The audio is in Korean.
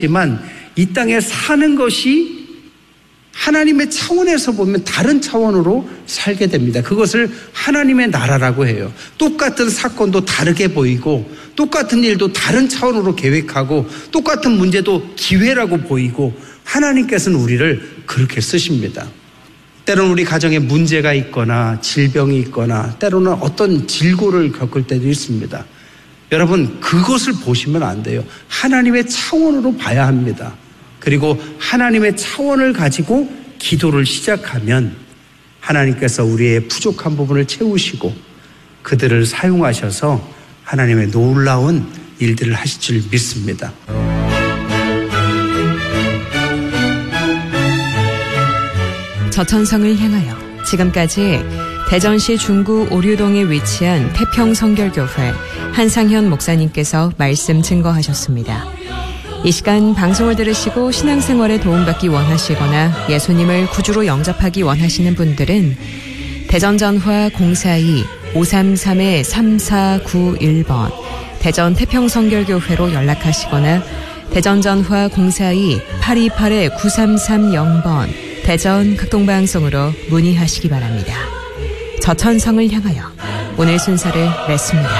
하지만 이 땅에 사는 것이 하나님의 차원에서 보면 다른 차원으로 살게 됩니다. 그것을 하나님의 나라라고 해요. 똑같은 사건도 다르게 보이고 똑같은 일도 다른 차원으로 계획하고 똑같은 문제도 기회라고 보이고 하나님께서는 우리를 그렇게 쓰십니다. 때로는 우리 가정에 문제가 있거나 질병이 있거나 때로는 어떤 질고를 겪을 때도 있습니다. 여러분, 그것을 보시면 안 돼요. 하나님의 차원으로 봐야 합니다. 그리고 하나님의 차원을 가지고 기도를 시작하면 하나님께서 우리의 부족한 부분을 채우시고 그들을 사용하셔서 하나님의 놀라운 일들을 하실 줄 믿습니다. 저천성을 향하여 지금까지 대전시 중구 오류동에 위치한 태평성결교회 한상현 목사님께서 말씀 증거하셨습니다. 이 시간 방송을 들으시고 신앙생활에 도움받기 원하시거나 예수님을 구주로 영접하기 원하시는 분들은 대전전화 042-533-3491번 대전 태평성결교회로 연락하시거나 대전전화 042-828-9330번 대전 극동방송으로 문의하시기 바랍니다. 저천성을 향하여 오늘 순서를 맺습니다.